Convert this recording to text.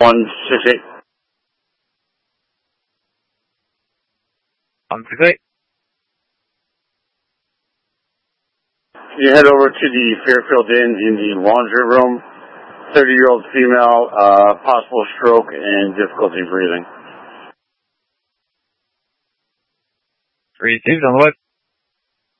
168. 168. You head over to the Fairfield Inn in the laundry room. 30-year-old female, possible stroke and difficulty breathing. Received on the way.